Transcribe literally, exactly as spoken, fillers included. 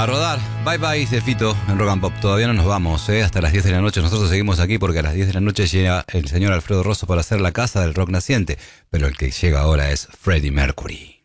A rodar. Bye bye, dice Fito en Rock and Pop. Todavía no nos vamos, ¿eh? Hasta las diez de la noche. Nosotros seguimos aquí porque a las diez de la noche llega el señor Alfredo Rosso para hacer la casa del rock naciente. Pero el que llega ahora es Freddie Mercury.